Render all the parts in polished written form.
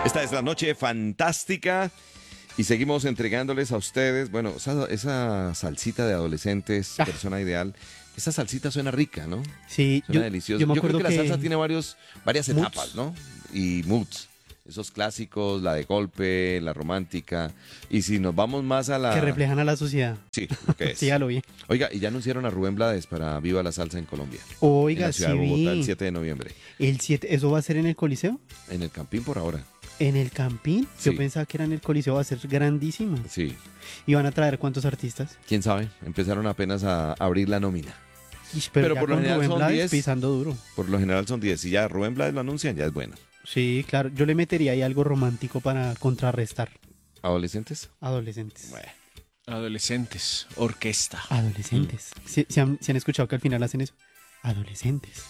Esta es la noche fantástica y seguimos entregándoles a ustedes, bueno, esa salsita de adolescentes, persona ideal. Esa salsita suena rica, ¿no? Sí, Suena deliciosa. yo me Yo creo acuerdo que la salsa tiene varias moods. etapas, ¿no? Y moods. Esos clásicos, la de golpe, la romántica. Y si nos vamos más a la... que reflejan a la sociedad. Sí, lo que es. Sí, ya lo vi. Oiga, y ya anunciaron a Rubén Blades para Viva la Salsa en Colombia. En Oiga, la sí ciudad de Bogotá, el vi. 7 de noviembre. El 7, ¿eso va a ser en el Coliseo? En el Campín por ahora. ¿En el Campín? Sí. Yo pensaba que era en el Coliseo, va a ser grandísimo. Sí. ¿Y van a traer cuántos artistas? ¿Quién sabe? Empezaron apenas a abrir la nómina. Ish, Pero ya por lo con general Rubén son Blades 10. pisando duro. Por lo general son 10. Si ya Rubén Blades lo anuncian, ya es bueno. Sí, claro. Yo le metería ahí algo romántico para contrarrestar. ¿Adolescentes? Adolescentes. Bueno. Adolescentes, orquesta. Adolescentes. ¿Sí han escuchado que al final hacen eso? Adolescentes.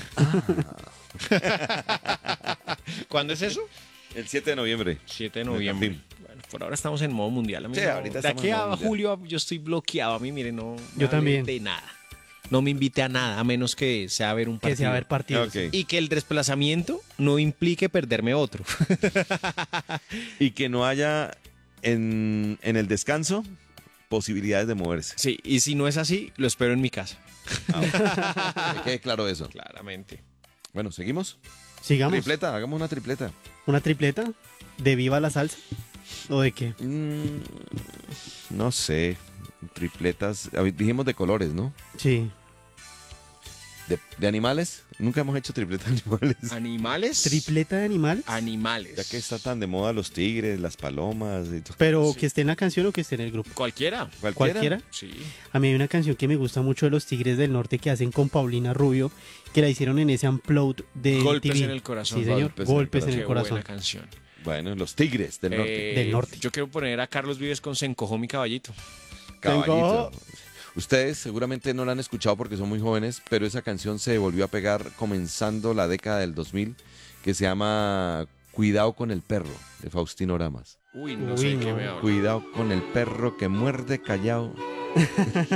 ¿Cuándo es eso? El 7 de noviembre. 7 de En el noviembre. Campín. Bueno, por ahora estamos en modo mundial. A mí Sí, no- ahorita de estamos aquí en a modo mundial. julio yo estoy bloqueado. A mí, mire, no me Yo hable también. de nada. No me invite a nada, a menos que sea a ver un Que partido. sea a ver partidos. Ok. Y que el desplazamiento no implique perderme otro. Y que no haya en el descanso posibilidades de moverse. Sí, y si no es así, lo espero en mi casa. Que quede claro eso. Claramente. Bueno, ¿seguimos? Sigamos. Tripleta, hagamos una tripleta. ¿Una tripleta? ¿De Viva la Salsa? ¿O de qué? No sé. Tripletas. Dijimos de colores, ¿no? Sí. ¿De animales? Nunca hemos hecho tripletas de animales. ¿Animales? ¿Tripleta de animales? Animales. Ya que está tan de moda los tigres, las palomas y todo. Pero Sí. que esté en la canción o que esté en el grupo. Cualquiera. ¿Cualquiera? Sí. A mí hay una canción que me gusta mucho de los Tigres del Norte que hacen con Paulina Rubio, que la hicieron en ese upload de Golpes MTV. en el corazón. Sí, señor. Golpes en el Golpes en Qué el corazón. buena canción. Bueno, los tigres del norte. Del norte. Yo quiero poner a Carlos Vives con Se encojó mi caballito. Caballito. Ustedes seguramente no la han escuchado porque son muy jóvenes, pero esa canción se volvió a pegar comenzando la década del 2000, que se llama Cuidado con el perro, de Faustino Oramas. Uy, no Uy, sé no. qué me habla. Cuidado con el perro que muerde callado.